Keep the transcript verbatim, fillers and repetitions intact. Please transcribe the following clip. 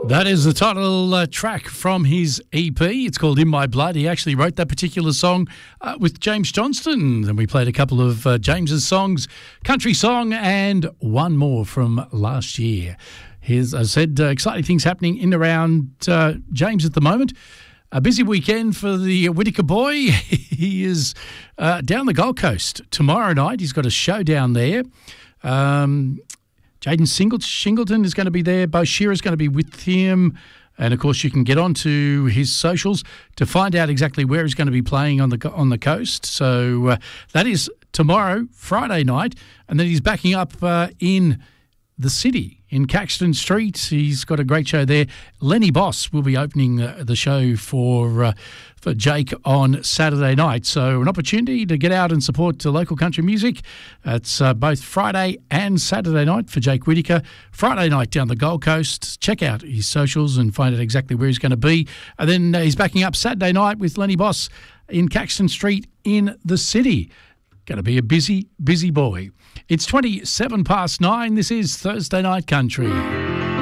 That is the title uh, track from his E P. It's called In My Blood. He actually wrote that particular song uh, with James Johnston. And we played a couple of uh, James's songs, Country Song and one more from last year. Here's, as I said, uh, exciting things happening in and around uh, James at the moment. A busy weekend for the Whittaker boy. He is uh, down the Gold Coast tomorrow night. He's got a show down there. Um... Jaden Shingleton is going to be there. Bo Shearer is going to be with him. And, of course, you can get onto his socials to find out exactly where he's going to be playing on the on the coast. So uh, that is tomorrow, Friday night. And then he's backing up uh, in the city, in Caxton Street. He's got a great show there. Lenny Boss will be opening uh, the show for uh, for Jake on Saturday night. So an opportunity to get out and support uh, local country music. It's uh, both Friday and Saturday night for Jake Whittaker. Friday night down the Gold Coast. Check out his socials and find out exactly where he's going to be. And then uh, he's backing up Saturday night with Lenny Boss in Caxton Street in the city. Going to be a busy, busy boy. It's twenty-seven past nine. This is Thursday Night Country.